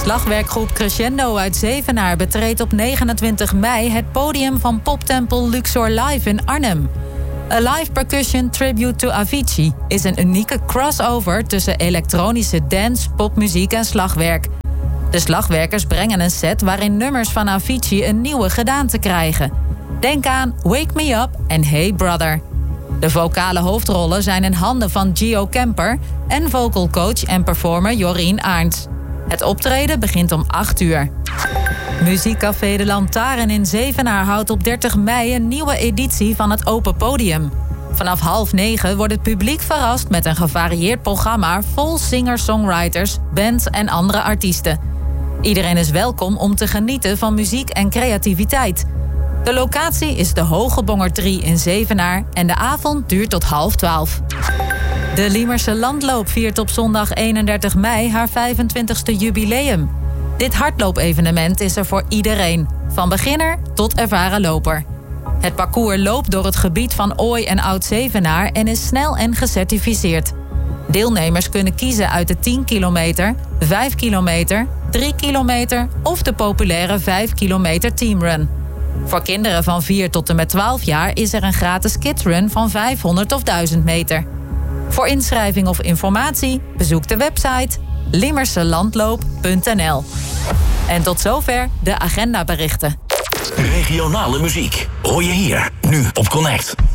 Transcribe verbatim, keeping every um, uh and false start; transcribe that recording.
slagwerkgroep Crescendo uit Zevenaar betreedt op negenentwintig mei het podium van poptempel Luxor Live in Arnhem. A live percussion tribute to Avicii is een unieke crossover tussen elektronische dance, popmuziek en slagwerk. De slagwerkers brengen een set waarin nummers van Avicii een nieuwe gedaante krijgen. Denk aan Wake Me Up en Hey Brother. De vocale hoofdrollen zijn in handen van Gio Kemper en vocalcoach en performer Jorien Arndts. Het optreden begint om acht uur. Muziekcafé De Lantaarn in Zevenaar houdt op dertig mei een nieuwe editie van het Open Podium. Vanaf half negen wordt het publiek verrast met een gevarieerd programma vol singer-songwriters, bands en andere artiesten. Iedereen is welkom om te genieten van muziek en creativiteit. De locatie is de Hoge Bonger drie in Zevenaar en de avond duurt tot half twaalf. De Liemerse Landloop viert op zondag eenendertig mei haar vijfentwintigste jubileum. Dit hardloopevenement is er voor iedereen, van beginner tot ervaren loper. Het parcours loopt door het gebied van Ooi en Oud-Zevenaar en is snel en gecertificeerd. Deelnemers kunnen kiezen uit de tien kilometer, vijf kilometer, drie kilometer of de populaire vijf kilometer teamrun. Voor kinderen van vier tot en met twaalf jaar is er een gratis kidsrun van vijfhonderd of duizend meter. Voor inschrijving of informatie bezoek de website liemerselandloop punt n l. En tot zover de agendaberichten. Regionale muziek hoor je hier, nu op Connect.